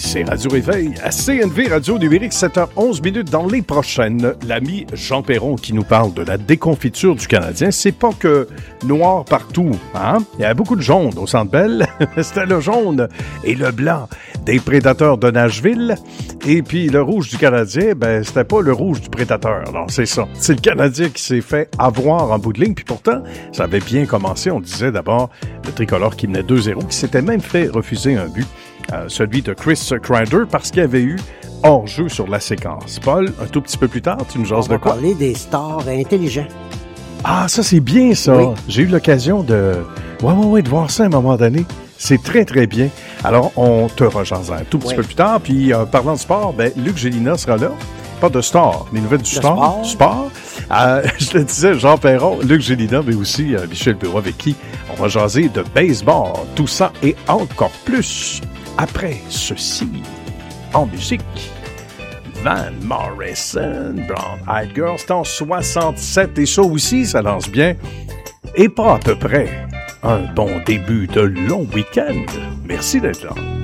C'est Radio Réveil à CNV Radio Numérique, 7h11 dans les prochaines. L'ami Jean Perron qui nous parle de la déconfiture du Canadien. C'est pas que noir partout, hein? Il y a beaucoup de jaune au Centre Bell. C'était le jaune et le blanc des Prédateurs de Nashville. Et puis le rouge du Canadien, ben c'était pas le rouge du Prédateur. Non, c'est ça. C'est le Canadien qui s'est fait avoir en bout de ligne. Puis pourtant, ça avait bien commencé. On disait d'abord le tricolore qui menait 2-0, qui s'était même fait refuser un but. Celui de Chris Kreider, parce qu'il y avait eu hors-jeu sur la séquence. Paul, un tout petit peu plus tard, tu nous jases de quoi? On va parler des stars intelligents. Ah, ça, c'est bien, ça. Oui. J'ai eu l'occasion de voir ça à un moment donné. C'est très, très bien. Alors, on te rejase un tout petit peu plus tard. Puis, parlant de sport, ben, Luc Gélina sera là. Pas de star, mais nouvelles du sport. Je te disais, Jean Perron, Luc Gélina, mais aussi Michel Bureau, avec qui on va jaser de baseball. Tout ça et encore plus. Après ceci, en musique, Van Morrison, Brown Eyed Girl, c'est en 67 et ça aussi, ça lance bien. Et pas à peu près un bon début de long week-end. Merci d'être là.